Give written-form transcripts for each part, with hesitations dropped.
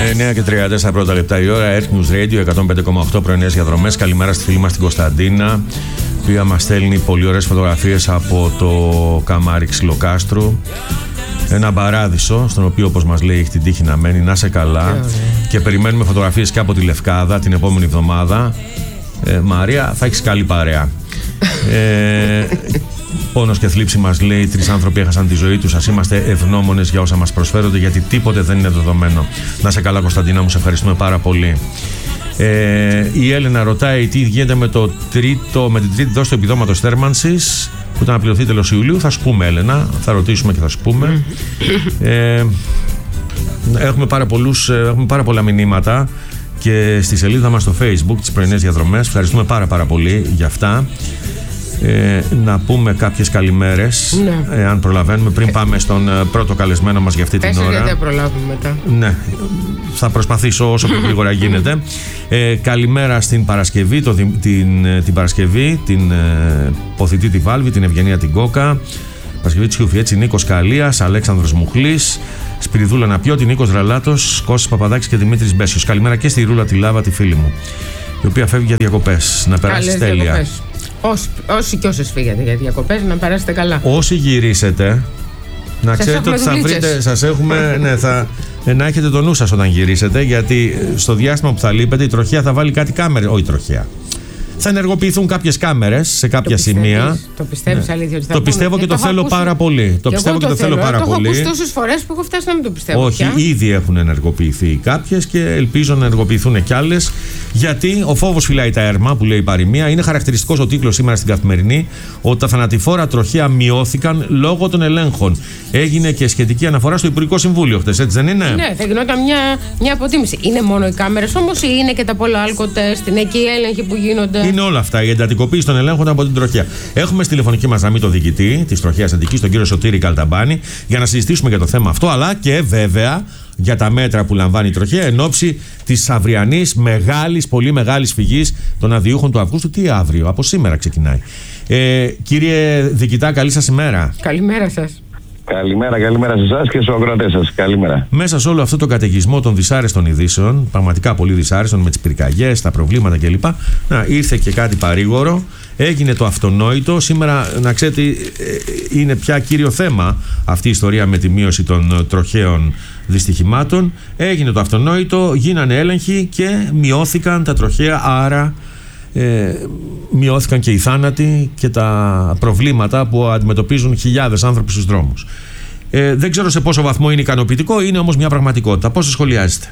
9:34 πρώτα λεπτά η ώρα. Earth News Radio 105,8 πρωινές διαδρομές. Καλημέρα στη φίλη μας την Κωνσταντίνα, η οποία μας στέλνει πολύ ωραίες φωτογραφίες από το καμάρι Ξυλοκάστρου. Ένα παράδεισο, στον οποίο, όπως μας λέει, έχει την τύχη να μένει. Να σε καλά. Και περιμένουμε φωτογραφίες και από τη Λευκάδα την επόμενη εβδομάδα. Μαρία, θα έχεις καλή παρέα. Πόνος και θλίψη, μας λέει, 3 άνθρωποι έχασαν τη ζωή τους. Ας είμαστε ευγνώμονες για όσα μας προσφέρονται, γιατί τίποτε δεν είναι δεδομένο. Να σε καλά, Κωνσταντίνα μου, σε ευχαριστούμε πάρα πολύ. Η Έλενα ρωτάει τι γίνεται με την τρίτη δόση του επιδόματος θέρμανσης που ήταν να πληρωθεί τέλος Ιουλίου. Θα σου πούμε, Έλενα, θα ρωτήσουμε και θα σου πούμε. Έχουμε πάρα πολλά μηνύματα και στη σελίδα μας στο Facebook, τις πρωινές διαδρομές. Ευχαριστούμε πάρα πολύ για αυτά. Να πούμε κάποιες καλημέρες, αν προλαβαίνουμε, πριν πάμε στον πρώτο καλεσμένο μας για αυτή την ώρα. Γιατί δεν προλάβουμε μετά. Ναι, θα προσπαθήσω όσο πιο γρήγορα γίνεται. Καλημέρα στην Παρασκευή, την Παρασκευή, την Ποθητή τη Βάλβη, την Ευγενία την Κόκα, Παρασκευή της Χιουφιέτσι, Νίκος Καλίας, Αλέξανδρος Μουχλής, Σπυριδούλα Ναπιώτη, Νίκος Ραλάτος, Κώστας Παπαδάκης και Δημήτρης Μπέσιος. Καλημέρα και στη Ρούλα τη Λάβα, τη φίλη μου, η οποία φεύγει για διακοπές. Να περάσει τέλεια. Όσοι και όσες φύγετε για διακοπές, να περάσετε καλά. Όσοι γυρίσετε, να ξέρετε ότι θα βρείτε, σας έχουμε, να έχετε το νου σας όταν γυρίσετε, γιατί στο διάστημα που θα λείπετε η τροχέα θα βάλει κάτι κάμερες. Όχι η τροχέα. Θα ενεργοποιηθούν κάποιες κάμερες σε κάποια σημεία. Το πιστεύεις αλήθεια ότι θα το πιστεύω και το θέλω πάρα πολύ. Το πιστεύω και το θέλω πάρα πολύ. Το έχω ακούσει τόσες φορές που έχω φτάσει να μην το πιστεύω. Όχι, ήδη έχουν ενεργοποιηθεί κάποιες και ελπίζω να ενεργοποιηθούν κι άλλες. Γιατί ο φόβος φυλάει τα έρμα, που λέει η παροιμία. Είναι χαρακτηριστικός ο τίτλος σήμερα στην Καθημερινή ότι τα θανατηφόρα τροχαία μειώθηκαν λόγω των ελέγχων. Έγινε και σχετική αναφορά στο Υπουργικό Συμβούλιο χτες, έτσι δεν είναι? Ναι, θα γινόταν μια αποτίμηση. Είναι μόνο οι κάμερες όμως ή είναι και τα πολλά αλκοτέστ, είναι και οι έλεγχοι που γίνονται? Είναι όλα αυτά. Η εντατικοποίηση των ελέγχων από την τροχέα. Έχουμε στη τηλεφωνική μας γραμμή τον διοικητή της τροχέας Αττικής, τον κύριο Σωτήρη Καλταμπάνη, για να συζητήσουμε για το θέμα αυτό, αλλά και βέβαια για τα μέτρα που λαμβάνει η τροχέα εν ώψη της αυριανής πολύ μεγάλης φυγής των αδειούχων του Αυγούστου. Τι αύριο, από σήμερα ξεκινάει. Κύριε διοικητά, καλή σας ημέρα. Καλημέρα σας. Καλημέρα σε εσάς και στους ακροατές σας. Καλημέρα. Μέσα σε όλο αυτό το καταιγισμό των δυσάρεστων ειδήσεων, πραγματικά πολύ δυσάρεστων, με τις πυρκαγιές, τα προβλήματα κλπ., ήρθε και κάτι παρήγορο. Έγινε το αυτονόητο. Σήμερα, να ξέρετε, είναι πια κύριο θέμα αυτή η ιστορία με τη μείωση των τροχαίων δυστυχημάτων. Έγινε το αυτονόητο, γίνανε έλεγχοι και μειώθηκαν τα τροχαία, άρα μειώθηκαν και οι θάνατοι και τα προβλήματα που αντιμετωπίζουν χιλιάδες άνθρωποι στους δρόμους. Δεν ξέρω σε πόσο βαθμό είναι ικανοποιητικό, είναι όμως μια πραγματικότητα. Πώς το σχολιάζετε?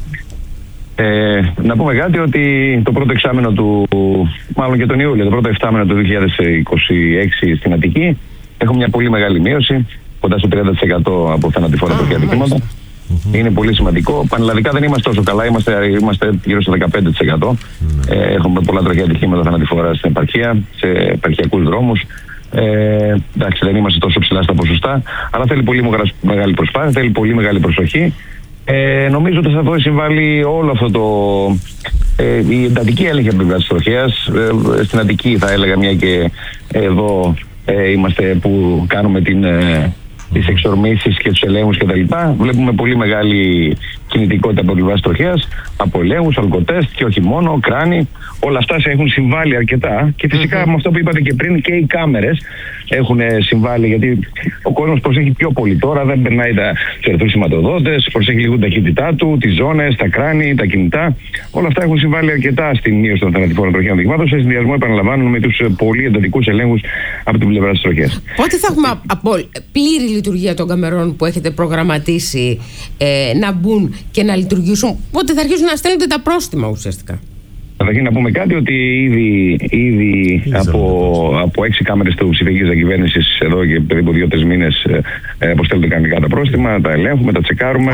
Να πούμε κάτι, ότι το πρώτο εξάμηνο μάλλον και τον Ιούλιο, το πρώτο εξάμηνο του 2026 στην Αττική έχουμε μια πολύ μεγάλη μείωση, κοντά στο 30% από θανατηφόρα τροχαία ατυχήματα. Είναι πολύ σημαντικό. Πανελλαδικά δεν είμαστε τόσο καλά, είμαστε γύρω στο 15%. Έχουμε πολλά τροχαία ατυχήματα θανατηφόρα στην επαρχία, σε επαρχιακούς δρόμους. Εντάξει, δεν είμαστε τόσο ψηλά στα ποσοστά, αλλά θέλει πολύ μεγάλη προσπάθεια, θέλει πολύ μεγάλη προσοχή. Νομίζω ότι θα αυτό συμβάλλει όλο αυτό η εντατική έλεγχη από την πλευρά της τροχέας. Στην Αττική, θα έλεγα, μια και εδώ είμαστε που κάνουμε τις εξορμήσεις και τους ελέγχους κτλ. Βλέπουμε πολύ μεγάλη κινητικότητα από την πλευρά της τροχέας, από ελέγχους, αλκοτέστ και όχι μόνο, κράνη. Όλα αυτά σε έχουν συμβάλει αρκετά και φυσικά με αυτό που είπατε και πριν, και οι κάμερες έχουν συμβάλει, γιατί ο κόσμος προσέχει πιο πολύ τώρα, δεν περνάει τους ερθρούς σηματοδότες, προσέχει λίγο την ταχύτητά του, τις ζώνες, τα κράνη, τα κινητά. Όλα αυτά έχουν συμβάλει αρκετά στην μείωση των θανατηφόρων τροχαίων ατυχημάτων, σε συνδυασμό, επαναλαμβάνω, με τους πολύ εντατικούς ελέγχους από την πλευρά της τροχέας. Πότε θα έχουμε πλήρη λειτουργία των καμερών που έχετε προγραμματίσει να μπουν και να λειτουργήσουν? Πότε θα αρχίσουν να στέλνονται τα πρόστιμα ουσιαστικά? Καταρχήν να πούμε κάτι, ότι ήδη από 6 κάμερες του ψηφιακής διακυβέρνησης εδώ και περίπου 2-3 μήνες αποστέλλονται κανονικά τα πρόστιμα, τα ελέγχουμε, τα τσεκάρουμε.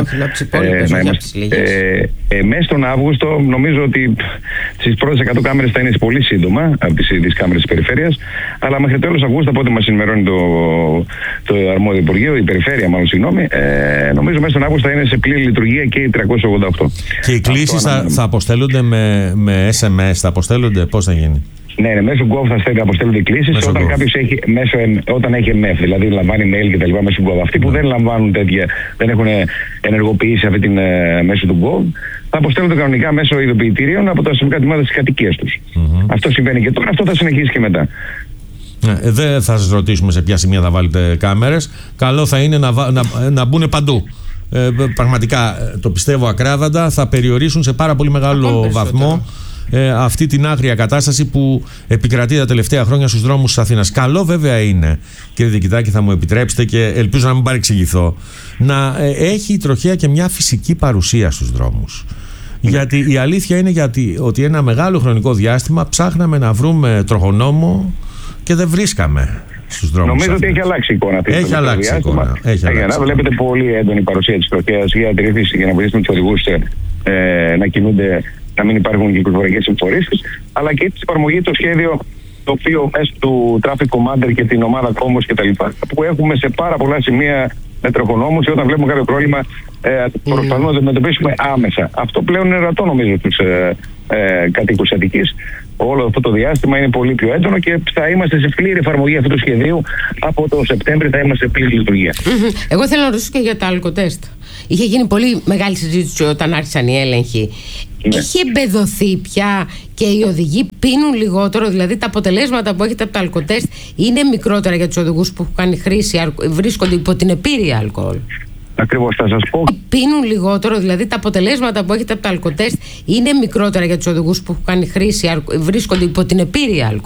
Μέσα στον Αύγουστο νομίζω ότι στις πρώτες 100 κάμερες θα είναι πολύ σύντομα από τις κάμερες της περιφέρειας, αλλά μέχρι τέλος Αυγούστου, από ό,τι μας ενημερώνει το αρμόδιο Υπουργείο, η περιφέρεια μάλλον, συγγνώμη, νομίζω μέσα στον Αύγουστο θα είναι σε πλήρη λειτουργία και οι 388. Και οι κλήσεις θα αποστέλλονται με SMS, θα αποστέλλονται, πώς θα γίνει? Ναι, μέσω Gov θα αποστέλλονται κλήσεις όταν κάποιος έχει όταν έχει ΕΜΕΦ, δηλαδή λαμβάνει mail και τα λοιπά μέσω Gov. Αυτοί που δεν λαμβάνουν τέτοια, δεν έχουν ενεργοποιήσει αυτή την μέσω του Gov, θα αποστέλλονται κανονικά μέσω ειδοποιητήριων από τα σωματικά τμήματα της κατοικίας τους. Αυτό συμβαίνει και τώρα, αυτό θα συνεχίσει και μετά. Δεν θα σας ρωτήσουμε σε ποια σημεία θα βάλετε κάμερες. Καλό θα είναι να μπουν παντού. Πραγματικά το πιστεύω ακράδαντα, θα περιορίσουν σε πάρα πολύ μεγάλο βαθμό αυτή την άγρια κατάσταση που επικρατεί τα τελευταία χρόνια στους δρόμους της Αθήνας. Καλό βέβαια είναι, κύριε Διοικητάκη, θα μου επιτρέψετε και ελπίζω να μην παρεξηγηθώ, να έχει η τροχέα και μια φυσική παρουσία στους δρόμους. Γιατί η αλήθεια είναι ότι ένα μεγάλο χρονικό διάστημα ψάχναμε να βρούμε τροχονόμο και δεν βρίσκαμε στους δρόμους. Νομίζω ότι έχει αλλάξει η εικόνα. Έχει αλλάξει η εικόνα. Βλέπετε πολύ έντονη παρουσία της τροχέας για τη ρύθμιση, για να βοηθήσουμε τους οδηγούς να κινούνται, να μην υπάρχουν κυκλοφορικές συμφορήσεις, αλλά και η εφαρμογή το σχέδιο το οποίο μέσω του Traffic Commander και την ομάδα Combos και τα λοιπά, που έχουμε σε πάρα πολλά σημεία με τροχονόμους, και όταν βλέπουμε κάποιο πρόβλημα προσπαθούμε να το αντιμετωπίσουμε άμεσα. Αυτό πλέον είναι ορατό, νομίζω, στους κατοίκους της Αττικής. Όλο αυτό το διάστημα είναι πολύ πιο έντονο και θα είμαστε σε πλήρη εφαρμογή αυτού του σχεδίου. Από το Σεπτέμβριο θα είμαστε σε πλήρη λειτουργία. Εγώ θέλω να ρωτήσω και για τα αλκοτέστ. Είχε γίνει πολύ μεγάλη συζήτηση όταν άρχισαν οι έλεγχοι. Έχει εμπεδοθεί πια και οι οδηγοί πίνουν λιγότερο, δηλαδή τα αποτελέσματα που έχετε από τα αλκοτέστ είναι μικρότερα για τους οδηγούς που έχουν κάνει χρήση, βρίσκονται υπό την επίρρεια αλκοόλ? Ακριβώς, θα σας πω. Πίνουν λιγότερο, δηλαδή τα αποτελέσματα που έχετε από τα αλκοτέστ είναι μικρότερα για τους οδηγούς που έχουν κάνει χρήση, βρίσκονται υπό την επίρρεια αλκοόλ?